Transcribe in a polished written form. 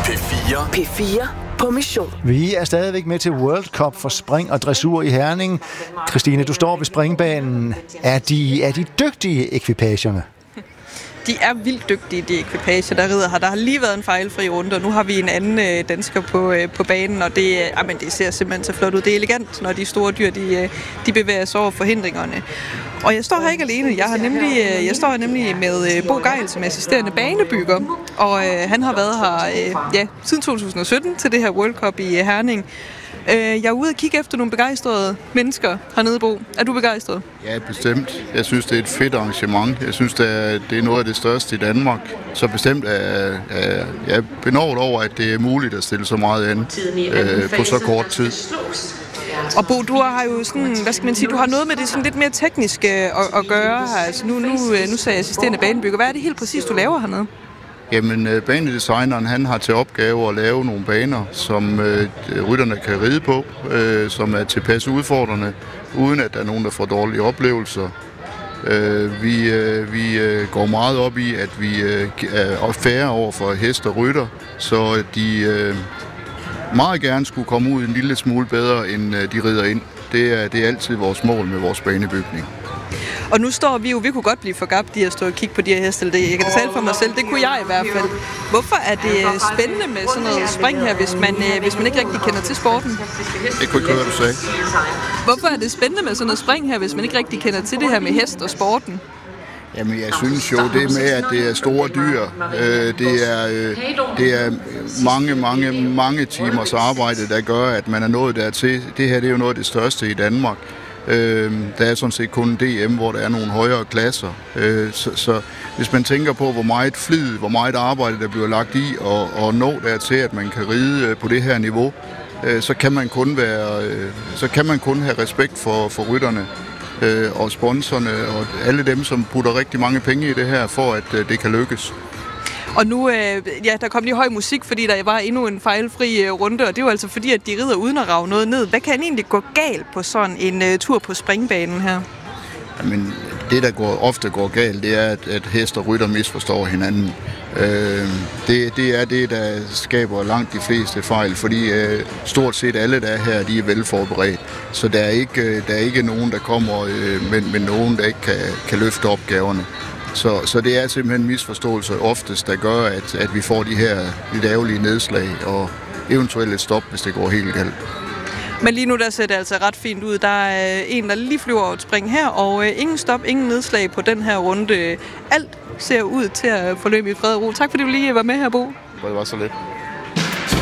P4 på mission. Vi er stadigvæk med til World Cup for spring og dressur i Herning. Christine, du står ved springbanen. Er de dygtige, ekvipagerne? De er vildt dygtige, de ekvipager, der rider her. Der har lige været en fejlfri runde, og nu har vi en anden dansker på banen, og det ser simpelthen så flot ud. Det er elegant, når de store dyr de bevæger sig over forhindringerne. Og jeg står her ikke alene. Jeg står her nemlig med Bo Geil som assisterende banebygger, og han har været her siden 2017 til det her World Cup i Herning. Jeg er ude og kigge efter nogle begejstrede mennesker hernede, Bo. Er du begejstret? Ja, bestemt. Jeg synes, det er et fedt arrangement. Jeg synes, det er noget af det største i Danmark. Så bestemt er jeg benovet over, at det er muligt at stille så meget an på så kort tid. Og Bo, du har jo sådan, du har noget med det sådan lidt mere tekniske at gøre her. Altså nu sagde jeg assisterende banebygger. Hvad er det helt præcis, du laver hernede? Jamen, banedesigneren, han har til opgave at lave nogle baner, som rytterne kan ride på, som er tilpas udfordrende, uden at der er nogen, der får dårlige oplevelser. Vi går meget op i, at vi er færre over for hest og rytter, så de meget gerne skulle komme ud en lille smule bedre, end de rider ind. Det er altid vores mål med vores banebygning. Og nu står vi kunne godt blive forgabt i at stå og kigge på de her heste. Jeg kan da tale for mig selv, det kunne jeg i hvert fald. Hvorfor er det spændende med sådan noget spring her, hvis man ikke rigtig kender til sporten? Det kunne ikke høre, du sagde. Hvorfor er det spændende med sådan noget spring her, hvis man ikke rigtig kender til det her med hest og sporten? Jamen, jeg synes jo, det med, at det er store dyr, det er mange timers arbejde, der gør, at man er nået dertil. Det her det er jo noget af det største i Danmark. Der er sådan set kun DM, hvor der er nogle højere klasser. Så hvis man tænker på, hvor meget flid, hvor meget arbejde, der bliver lagt i og nå dertil, at man kan ride på det her niveau, så kan man kun have respekt for rytterne og sponsorerne og alle dem, som putter rigtig mange penge i det her, for at det kan lykkes. Og nu, der kom lige høj musik, fordi der var endnu en fejlfri runde, og det er jo altså fordi, at de rider uden at rage noget ned. Hvad kan egentlig gå galt på sådan en tur på springbanen her? Jamen, det, der ofte går galt, det er, at hest og rytter misforstår hinanden. Det er det, der skaber langt de fleste fejl, fordi stort set alle, der er her, de er velforberedt. Så der er ikke nogen, der kommer med nogen, der ikke kan løfte opgaverne. Så det er simpelthen misforståelser oftest, der gør, at vi får de her lidt ærgerlige nedslag og eventuelt et stop, hvis det går helt galt. Men lige nu der ser det altså ret fint ud. Der er en, der lige flyver over et spring her, og ingen stop, ingen nedslag på den her runde. Alt ser ud til at forløbe i fred og ro. Tak fordi du lige var med her, Bo. Det var så lidt.